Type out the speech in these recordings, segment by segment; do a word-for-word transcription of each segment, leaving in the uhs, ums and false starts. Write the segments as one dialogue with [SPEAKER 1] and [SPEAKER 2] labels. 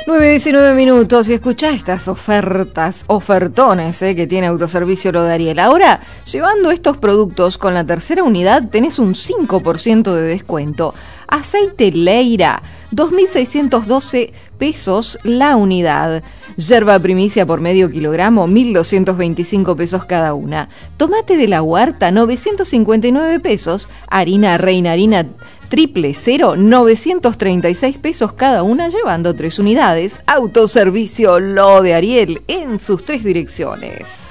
[SPEAKER 1] nueve diecinueve minutos y escuchá estas ofertas, ofertones eh, que tiene Autoservicio Lo de Ariel. Ahora, llevando estos productos con la tercera unidad, tenés un cinco por ciento de descuento. Aceite Leira, dos mil seiscientos doce pesos la unidad. Yerba primicia por medio kilogramo, mil doscientos veinticinco pesos cada una. Tomate de la huerta, novecientos cincuenta y nueve pesos. Harina Reina Harina Triple Cero, novecientos treinta y seis pesos cada una, llevando tres unidades. Autoservicio Lo de Ariel en sus tres direcciones.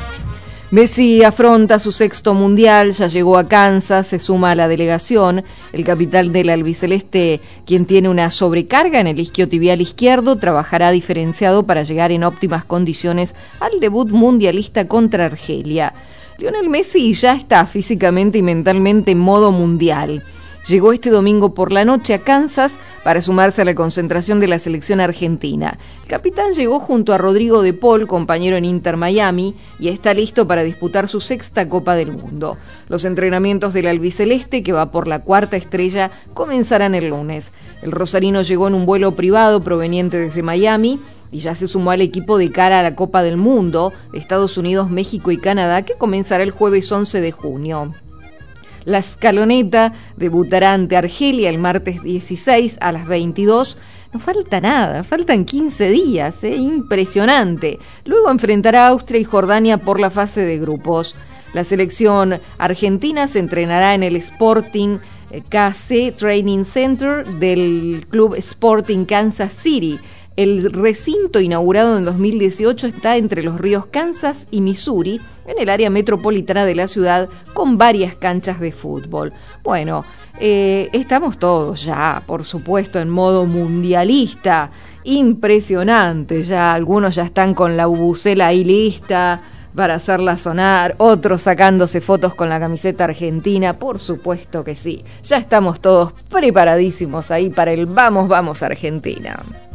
[SPEAKER 1] Messi afronta su sexto mundial, ya llegó a Kansas, se suma a la delegación. El capitán del albiceleste, quien tiene una sobrecarga en el isquiotibial izquierdo, trabajará diferenciado para llegar en óptimas condiciones al debut mundialista contra Argelia. Lionel Messi ya está físicamente y mentalmente en modo mundial. Llegó este domingo por la noche a Kansas para sumarse a la concentración de la selección argentina. El capitán llegó junto a Rodrigo de Paul, compañero en Inter Miami, y está listo para disputar su sexta Copa del Mundo. Los entrenamientos del albiceleste, que va por la cuarta estrella, comenzarán el lunes. El rosarino llegó en un vuelo privado proveniente desde Miami y ya se sumó al equipo de cara a la Copa del Mundo de Estados Unidos, México y Canadá, que comenzará el jueves once de junio. La escaloneta debutará ante Argelia el martes dieciséis a las veintidós. No falta nada, faltan quince días, ¿eh? Impresionante. Luego enfrentará a Austria y Jordania por la fase de grupos. La selección argentina se entrenará en el Sporting K C Training Center del Club Sporting Kansas City. El recinto, inaugurado en dos mil dieciocho, está entre los ríos Kansas y Missouri, en el área metropolitana de la ciudad, con varias canchas de fútbol. Bueno, eh, estamos todos ya, por supuesto, en modo mundialista. Impresionante, ya algunos ya están con la bubucela ahí lista para hacerla sonar, otros sacándose fotos con la camiseta argentina. Por supuesto que sí, ya estamos todos preparadísimos ahí para el Vamos, Vamos Argentina.